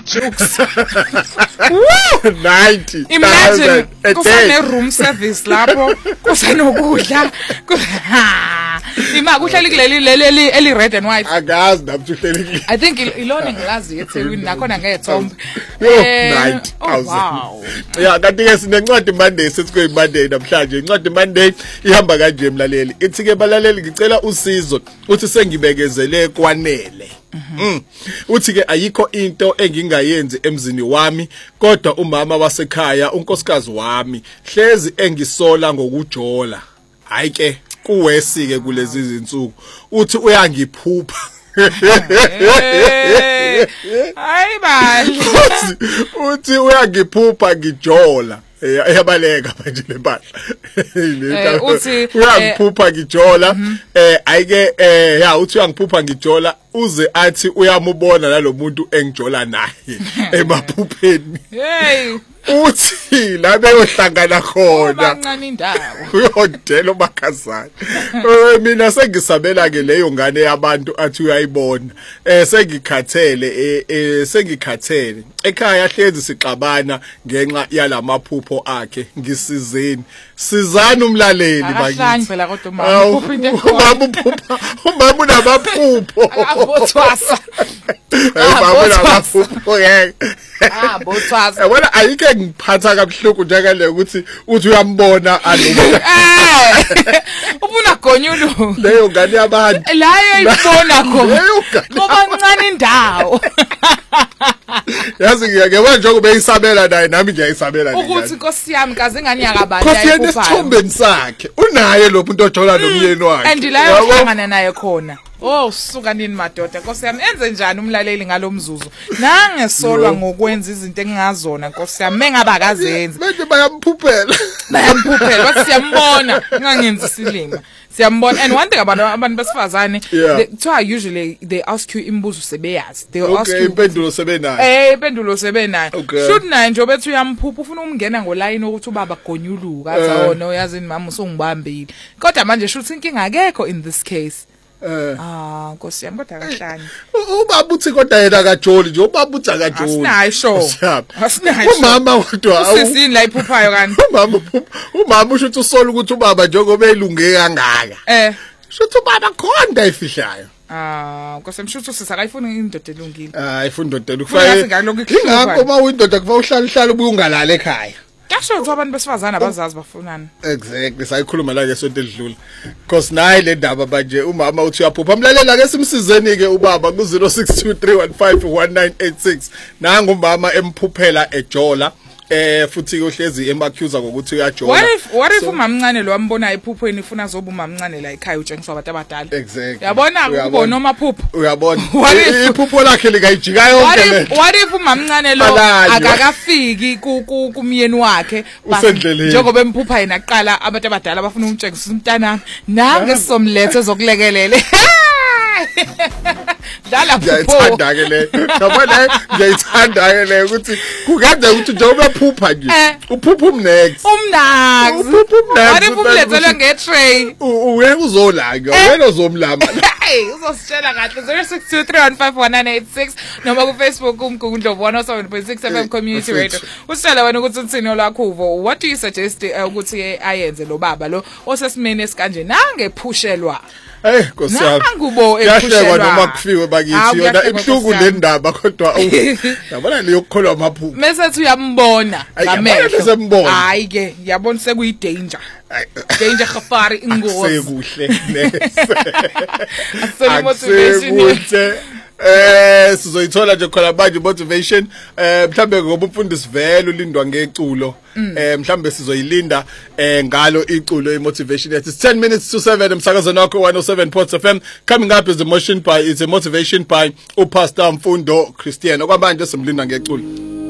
jokes. 90. Imagine kusane room service lapho kusanokudla. Ima kuhleli kuleli eli red and white. Akazi naphi uhleli. I think ilona ngilazi eThekwini nakhona ngethombe. 90,000. Wow. Yeah, kanti ke sinencwadi Monday sesikwe Monday namhlanje. Incwadi Monday ihamba kanje mlaleli. Ithi ke balaleli ngicela usizo. Uthi sengibekezele kwanele. Uthi ke ayikho into engingayenzi emzini wami kodwa umama wasekhaya unkosikazi wami hlezi engisola ngokujola. Hayi ke kuwesi ke kulezi izinsuku uthi uyangiphupha. Hayi bali. Uthi uyangiphupha ngijola. Eyabaleka manje lempahla. Uthi uyangiphupha ngijola. Ayike ya uthi uyangiphupha ngijola uze athi uyamubona nalomuntu engijola naye emaphupheni. Hey. Uthi la beyohlangana khona bancane indawo uyodela umakhazana. Mina sengisabela ke leyo ngane yabantu athi uyayibona sengikhathele ekhaya hlezi sixabana ngenxa yalamaphupho akhe ngisizeni sizana umlaleli bakithi phela kodwa umama unamaphupho abothwasa amaphupho yeke bothwasa wena ayike ngiphatha kabuhlungu njengale ukuthi uthi uyambona aloko ubuna gonyulu leyo ngane yabantu layo ibona khona ngoba ncane indawo yazi ngiyake njengoba isabela naye nami ngiyayisabela ukuthi Nkosi yami kaze ngani yakabani Nkosi yena esithombeni sakhe unaye lo muntu ojola nomyeni wakhe and layo uhlangana naye khona. Oh suka nini madoda Nkosi yami enze njani umlaleli ngalomzuzu nangesolwa ngokwenza izinto engingazona Nkosi yami mengaba akazenzi manje bayamphuphela bathi siyambona ngangenzi silima siyambona. And one thing abantu besifazane usually they ask you imbuzo sebeyazi they ask you impendulo sebenayo impendulo sebenayo should naye nje bethi uyamphupha ufuna umngena ngoline ukuthi ubaba gonyuluka athi uyazini mama usungibambile kodwa manje should inkinga akekho in this case. Nkosi yami kodwa akahlanye ubaba uthi kodwa yena kajoli nje ubaba uthi akajoli asinayo umama kodwa usisini la iphuphayo kanti umama usho ukuthi usola ukuthi ubaba njengoba elunge kangaka shothi ubaba khonda efihlayo Nkosi yami shothi sisakayifuna indoda elungile ayifuna indoda elungile ingakho uma uyindoda kufanele uhlale ubuye ungalala ekhaya Kasho ukuthi abantu besifazana abazazi bafunani. Exactly sayikhuluma la ke sonto edlula. Because nayi le ndaba manje umama uthi uyaphupha mlalela ke simsizeni ke ubaba ku 0623151986 nangu umama emphuphela ejola futhi uhlezi emaccuse ngokuthi uyajola. What if umamncane lo ambona ephuphweni ufuna zoba umamncane la ekhaya utshengiswa abantu abadala. Exactly. Yabona ukubona amaphupho. Uyabona. Iphupho lakhe likayijika yonke le. What if umamncane lo akakafiki kumyeni wakhe njengoba emphupha yena aqala abantu abadala abafuna umtshengisa umntana nange somlethe ezokulekelele. Dala ngiyayithanda ke le yabona ngiyayithanda ke le ukuthi kungenzeka ukuthi njengoba ephupha nje uphupha umnext wari umlethele ngetray uye uzolanga wena uzomlama uzositshela kahle 0623151986 noma ku Facebook umgungundlovu 107.6 FM Community Radio usitshela wena ukuthi uthini lakho uvo what do you suggest ukuthi ayenze lo baba lo osesimene esikanje nangephushelwa Nkosi yami. Yahlekwa noma kufiwe bakithi yona ibhlungu le ndaba kodwa yabona leyo kukholwa amaphupho. Mesethi uyambona ngamehlo. Hayi ke yabona sekuyi danger. Danger khafari ingozi. Sekuhle nese. Asole motivation. Sizoyithola nje khona manje motivation mhlambe ngoba umfundisi vele ulindwa ngeculo mhlambe sizoyilinda ngalo iculo imotivation yethu 10 minutes to 7 emsakazweni wakho 107 Port FM coming up is the motion by it's a motivation by uPastor Mfundo Christian okwamanje simlinda ngeculo.